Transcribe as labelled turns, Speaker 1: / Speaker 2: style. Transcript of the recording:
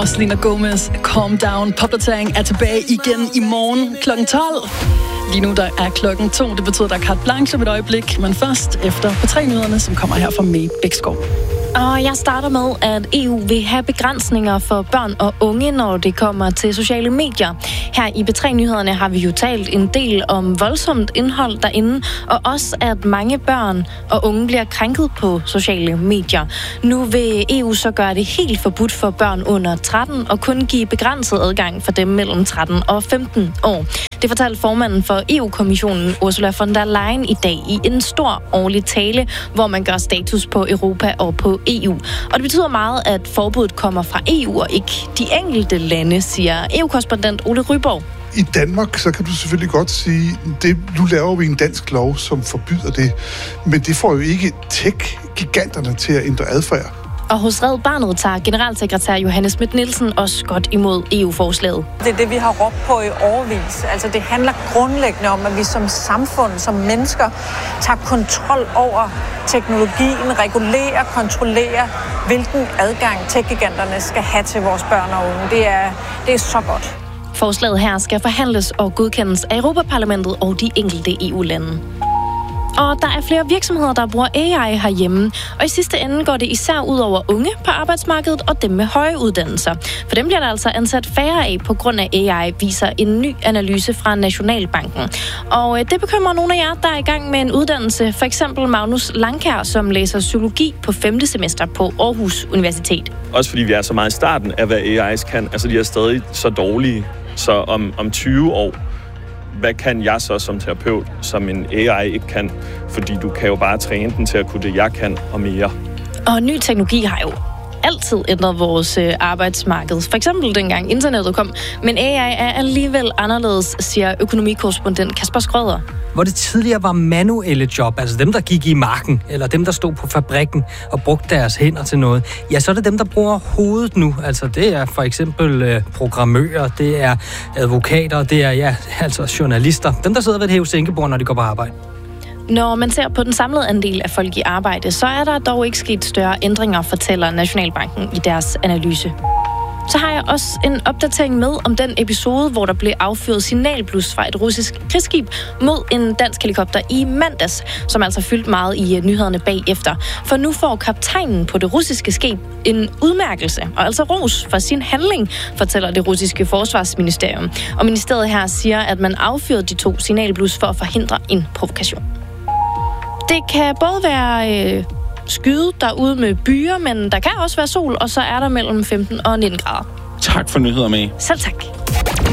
Speaker 1: og Selena Gomez, Calm Down. Popdatering er tilbage igen i morgen kl. 12. Lige nu der er klokken 2. Det betyder, der er carte blanche om et øjeblik, men først efter P3-nyhederne, som kommer her fra May Bækskov.
Speaker 2: Og jeg starter med, at EU vil have begrænsninger for børn og unge, når det kommer til sociale medier. Her i P3-nyhederne har vi jo talt en del om voldsomt indhold derinde, og også at mange børn og unge bliver krænket på sociale medier. Nu vil EU så gøre det helt forbudt for børn under 13 og kun give begrænset adgang for dem mellem 13 og 15 år. Det fortalte formanden for EU-kommissionen Ursula von der Leyen i dag i en stor årlig tale, hvor man gør status på Europa og på EU. Og det betyder meget, at forbuddet kommer fra EU og ikke de enkelte lande, siger EU-korrespondent Ole Ryborg.
Speaker 3: I Danmark, så kan du selvfølgelig godt sige, det nu laver vi en dansk lov, som forbyder det. Men det får jo ikke tech-giganterne til at ændre adfærd.
Speaker 2: Og hos Red Barnet tager generalsekretær Johannes Schmidt-Nielsen også godt imod EU-forslaget.
Speaker 4: Det er det, vi har råbt på i årevis. Altså, det handler grundlæggende om, at vi som samfund, som mennesker, tager kontrol over teknologien, regulerer, kontrollerer, hvilken adgang tech-giganterne skal have til vores børn og unge. Det er så godt.
Speaker 2: Forslaget her skal forhandles og godkendes af Europaparlamentet og de enkelte EU-lande. Og der er flere virksomheder, der bruger AI herhjemme. Og i sidste ende går det især ud over unge på arbejdsmarkedet og dem med høje uddannelser. For dem bliver der altså ansat færre af på grund af AI, viser en ny analyse fra Nationalbanken. Og det bekymrer nogle af jer, der er i gang med en uddannelse. For eksempel Magnus Langkær, som læser psykologi på 5. semester på Aarhus Universitet.
Speaker 5: Også fordi vi er så meget i starten af, hvad AI's kan. Altså, de er stadig så dårlige. Så om 20 år, hvad kan jeg så som terapeut, som en AI ikke kan? Fordi du kan jo bare træne den til at kunne det, jeg kan og mere.
Speaker 2: Og ny teknologi har jo altid ændret vores arbejdsmarked. For eksempel dengang internettet kom. Men AI er alligevel anderledes, siger økonomikorrespondent Kasper Skrøder.
Speaker 6: Hvor det tidligere var manuelle job, altså dem, der gik i marken, eller dem, der stod på fabrikken og brugte deres hænder til noget, ja, så er det dem, der bruger hovedet nu. Altså det er for eksempel programmører, det er advokater, det er altså journalister. Dem, der sidder ved et hæve-sænkebord, når de går på arbejde.
Speaker 2: Når man ser på den samlede andel af folk i arbejde, så er der dog ikke sket større ændringer, fortæller Nationalbanken i deres analyse. Så har jeg også en opdatering med om den episode, hvor der blev affyret signalblus fra et russisk krigsskib mod en dansk helikopter i mandags, som altså fyldt meget i nyhederne bagefter. For nu får kaptajnen på det russiske skib en udmærkelse, og altså ros for sin handling, fortæller det russiske forsvarsministerium. Og ministeriet her siger, at man affyrede de 2 signalblus for at forhindre en provokation. Det kan både være skyde derude med byer, men der kan også være sol, og så er der mellem 15 og 19 grader.
Speaker 7: Tak for nyheder med.
Speaker 2: Selv tak.